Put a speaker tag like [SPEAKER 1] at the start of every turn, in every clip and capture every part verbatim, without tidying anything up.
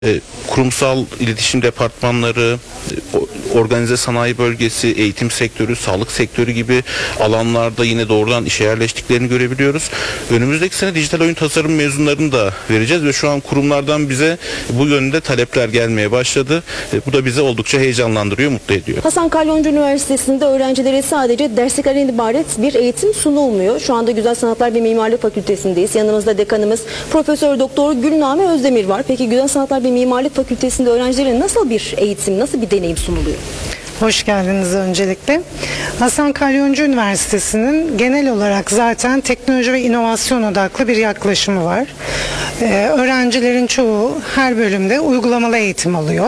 [SPEAKER 1] Kurumsal iletişim departmanları, organize sanayi bölgesi, eğitim sektörü, sağlık sektörü gibi alanlarda yine doğrudan işe yerleştiklerini görebiliyoruz. Önümüzdeki sene dijital oyun tasarım mezunlarını da vereceğiz ve şu an kurumlardan bize bu yönde talepler gelmeye başladı. Bu da bizi oldukça heyecanlandırıyor, mutlu ediyor.
[SPEAKER 2] Hasan Kalyoncu Üniversitesi'nde öğrencilere sadece dersliklerden ibaret bir eğitim sunulmuyor. Şu anda Güzel Sanatlar ve Mimarlık Fakültesindeyiz. Yanımızda dekanımız Profesör Doktor Gülname Özdemir var. Peki Güzel Sanatlar ve Mimarlık Fakültesi'nde öğrencilere nasıl bir eğitim, nasıl bir deneyim sunuluyor?
[SPEAKER 3] Hoş geldiniz öncelikle. Hasan Kalyoncu Üniversitesi'nin genel olarak zaten teknoloji ve inovasyon odaklı bir yaklaşımı var. Ee, öğrencilerin çoğu her bölümde uygulamalı eğitim alıyor.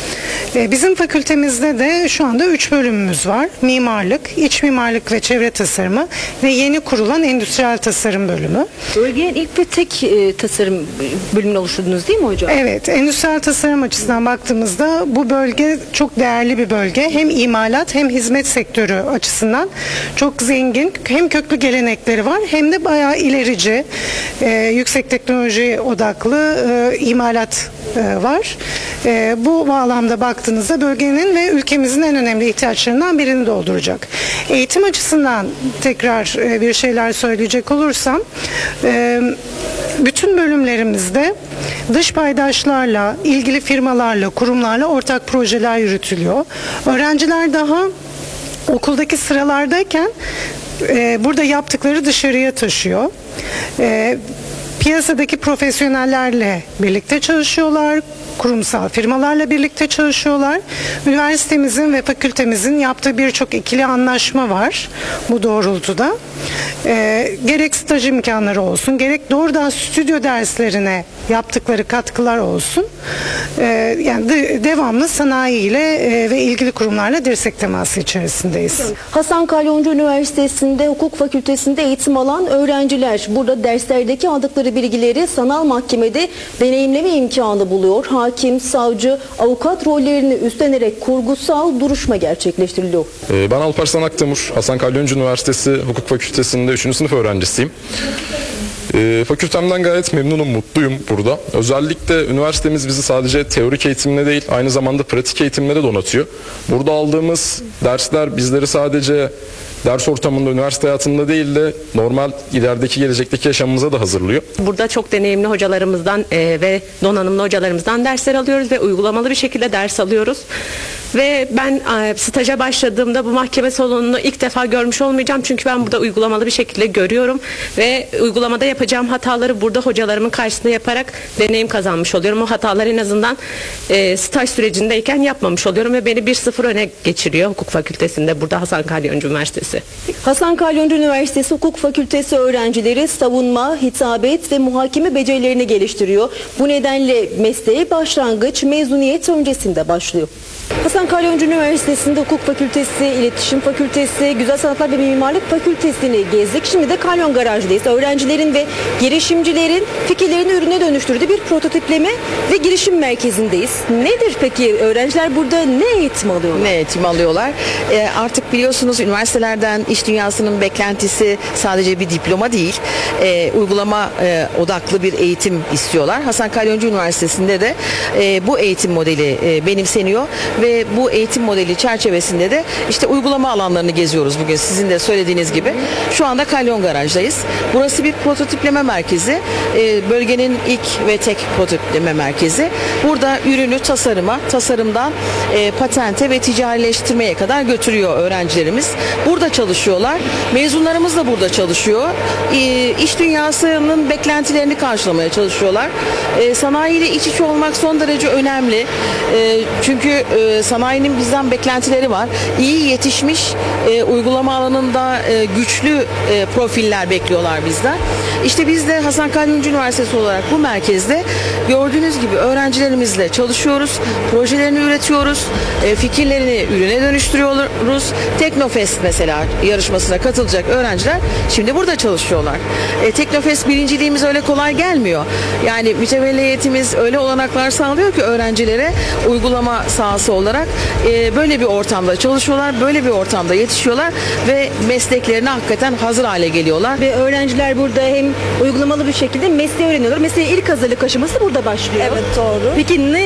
[SPEAKER 3] Bizim fakültemizde de şu anda üç bölümümüz var. Mimarlık, iç mimarlık ve çevre tasarımı ve yeni kurulan endüstriyel tasarım bölümü.
[SPEAKER 2] Bölgenin ilk ve tek e, tasarım bölümünü oluşturdunuz değil mi hocam?
[SPEAKER 3] Evet, endüstriyel tasarım açısından baktığımızda bu bölge çok değerli bir bölge. Hem imalat hem hizmet sektörü açısından çok zengin, hem köklü gelenekleri var hem de bayağı ilerici, e, yüksek teknoloji odaklı e, imalat e, var. E, bu bağlamda baktığınızda bölgenin ve ülkemizin en önemli ihtiyaçlarından birini dolduracak. Eğitim açısından tekrar e, bir şeyler söyleyecek olursam, e, bütün bölümlerimizde dış paydaşlarla, ilgili firmalarla, kurumlarla ortak projeler yürütülüyor. Öğrenciler daha okuldaki sıralardayken e, burada yaptıkları dışarıya taşıyor. E, piyasadaki profesyonellerle birlikte çalışıyorlar. Kurumsal firmalarla birlikte çalışıyorlar. Üniversitemizin ve fakültemizin yaptığı birçok ikili anlaşma var bu doğrultuda. E, gerek staj imkanları olsun, gerek doğrudan stüdyo derslerine yaptıkları katkılar olsun. E, yani de, devamlı sanayiyle e, ve ilgili kurumlarla dirsek teması içerisindeyiz.
[SPEAKER 2] Hasan Kalyoncu Üniversitesi'nde hukuk fakültesinde eğitim alan öğrenciler burada derslerdeki aldıkları bilgileri sanal mahkemede deneyimleme imkanı buluyor. Hakim, savcı, avukat rollerini üstlenerek kurgusal duruşma gerçekleştiriliyor.
[SPEAKER 4] Ben Alparslan Aktemur, Hasan Kalyoncu Üniversitesi Hukuk Fakültesi'nde üçüncü sınıf öğrencisiyim. E, fakültemden gayet memnunum, mutluyum burada. Özellikle üniversitemiz bizi sadece teorik eğitimle değil, aynı zamanda pratik eğitimle de donatıyor. Burada aldığımız dersler bizleri sadece ders ortamında, üniversite hayatında değil de normal ilerideki gelecekteki yaşamımıza da hazırlıyor.
[SPEAKER 5] Burada çok deneyimli hocalarımızdan e, ve donanımlı hocalarımızdan dersler alıyoruz ve uygulamalı bir şekilde ders alıyoruz. Ve ben e, staja başladığımda bu mahkeme salonunu ilk defa görmüş olmayacağım. Çünkü ben burada uygulamalı bir şekilde görüyorum ve uygulamada yapacağım hataları burada hocalarımın karşısında yaparak deneyim kazanmış oluyorum. O hataları en azından e, staj sürecindeyken yapmamış oluyorum ve beni bir sıfır öne geçiriyor hukuk fakültesinde burada Hasan Kalyoncu Üniversitesi.
[SPEAKER 2] Hasan Kalyoncu Üniversitesi Hukuk Fakültesi öğrencileri savunma, hitabet ve muhakeme becerilerini geliştiriyor. Bu nedenle mesleğe başlangıç mezuniyet öncesinde başlıyor. Hasan Kalyoncu Üniversitesi'nde Hukuk Fakültesi, İletişim Fakültesi, Güzel Sanatlar ve Mimarlık Fakültesi'ni gezdik. Şimdi de Kalyon Garaj'dayız. Öğrencilerin ve girişimcilerin fikirlerini ürüne dönüştürdüğü bir prototipleme ve girişim merkezindeyiz. Nedir peki? Öğrenciler burada ne eğitim alıyorlar?
[SPEAKER 6] Ne eğitim alıyorlar? E, artık biliyorsunuz üniversitelerden iş dünyasının beklentisi sadece bir diploma değil, e, uygulama e, odaklı bir eğitim istiyorlar. Hasan Kalyoncu Üniversitesi'nde de e, bu eğitim modeli e, benimseniyor ve bu eğitim modeli çerçevesinde de işte uygulama alanlarını geziyoruz bugün sizin de söylediğiniz gibi. Şu anda Kalyon Garaj'dayız. Burası bir prototipleme merkezi. E, bölgenin ilk ve tek prototipleme merkezi. Burada ürünü tasarıma, tasarımdan e, patente ve ticarileştirmeye kadar götürüyor öğrencilerimiz. Burada çalışıyorlar. Mezunlarımız da burada çalışıyor. E, iş dünyasının beklentilerini karşılamaya çalışıyorlar. E, sanayiyle iç içe olmak son derece önemli. E, çünkü e, sanayinin bizden beklentileri var. İyi yetişmiş e, uygulama alanında e, güçlü e, profiller bekliyorlar bizden. İşte biz de Hasan Kalyoncu Üniversitesi olarak bu merkezde gördüğünüz gibi öğrencilerimizle çalışıyoruz. Projelerini üretiyoruz. E, fikirlerini ürüne dönüştürüyoruz. Teknofest mesela yarışmasına katılacak öğrenciler şimdi burada çalışıyorlar. E, Teknofest birinciliğimiz öyle kolay gelmiyor. Yani mütevelliyetimiz öyle olanaklar sağlıyor ki öğrencilere uygulama sahası olarak e, böyle bir ortamda çalışıyorlar, böyle bir ortamda yetişiyorlar ve mesleklerine hakikaten hazır hale geliyorlar.
[SPEAKER 2] Ve öğrenciler burada hem uygulamalı bir şekilde mesleği öğreniyorlar. Mesleğe ilk hazırlık aşaması burada başlıyor.
[SPEAKER 7] Evet, doğru.
[SPEAKER 2] Peki ne